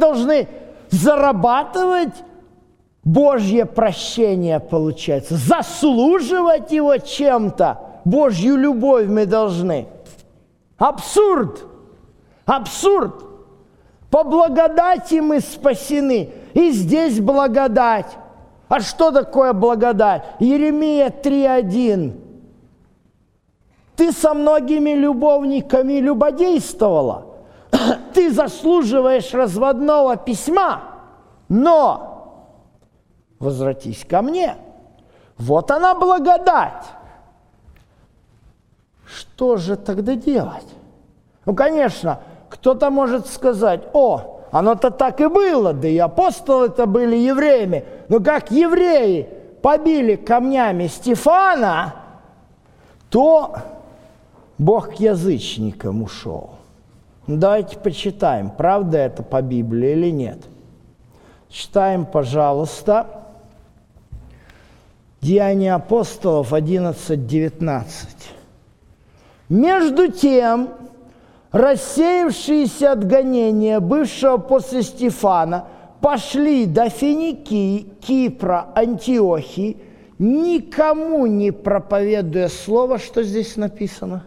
должны зарабатывать Божье прощение, получается, заслуживать его чем-то. Божью любовь мы должны. Абсурд! Абсурд! По благодати мы спасены. И здесь благодать. А что такое благодать? Иеремия 3:1. Ты со многими любовниками любодействовала. Ты заслуживаешь разводного письма. Но возвратись ко мне. Вот она благодать. Что же тогда делать? Ну, конечно, кто-то может сказать: о, оно-то так и было, да и апостолы-то были евреями. Но как евреи побили камнями Стефана, то Бог к язычникам ушел. Давайте почитаем, правда это по Библии или нет. Читаем, пожалуйста, Деяния апостолов 11:19. Между тем, рассеявшиеся от гонения, бывшего после Стефана, пошли до Финикии, Кипра, Антиохии, никому не проповедуя слово, что здесь написано,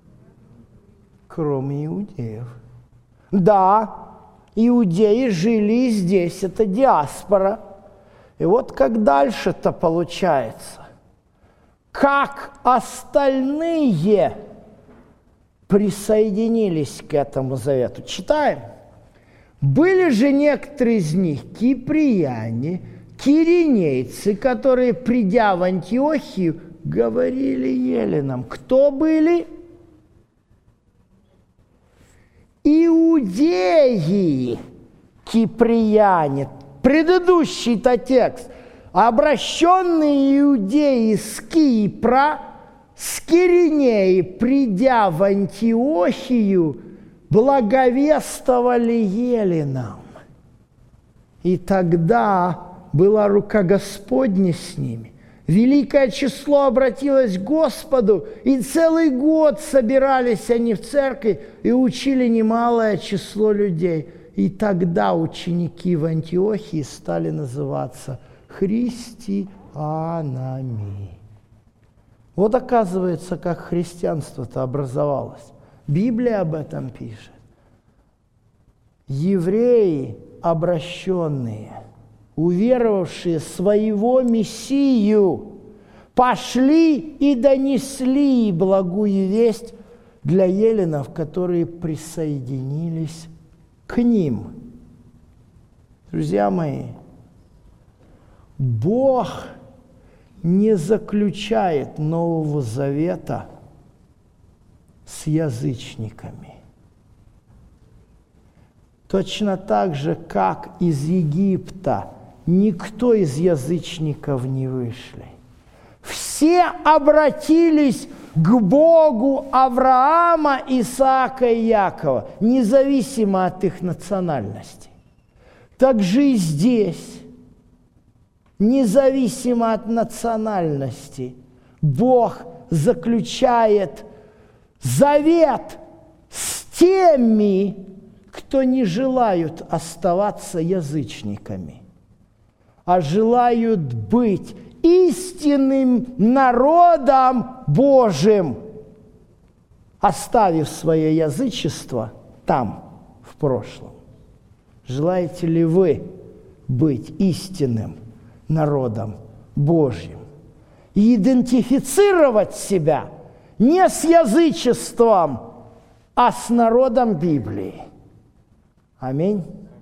кроме иудеев. Да, иудеи жили и здесь, это диаспора. И вот как дальше-то получается. Как остальные присоединились к этому завету. Читаем. Были же некоторые из них киприяне, киринейцы, которые, придя в Антиохию, говорили еленам. Кто были? Иудеи, киприяне. Предыдущий-то текст. Обращенные иудеи с Кипра, с Киринеи, придя в Антиохию, благовествовали еленам. И тогда была рука Господня с ними. Великое число обратилось к Господу, и целый год собирались они в церкви и учили немалое число людей. И тогда ученики в Антиохии стали называться христианами. Вот оказывается, как христианство-то образовалось. Библия об этом пишет. Евреи обращенные, уверовавшие своего Мессию, пошли и донесли благую весть для еленов, которые присоединились к ним. Друзья мои, Бог не заключает Нового Завета с язычниками. Точно так же, как из Египта никто из язычников не вышли. Все обратились к Богу Авраама, Исаака и Якова, независимо от их национальности. Так же и здесь, независимо от национальности, Бог заключает завет с теми, кто не желают оставаться язычниками, а желают быть истинным народом Божьим, оставив свое язычество там, в прошлом. Желаете ли вы быть истинным народом Божьим и идентифицировать себя не с язычеством, а с народом Библии? Аминь.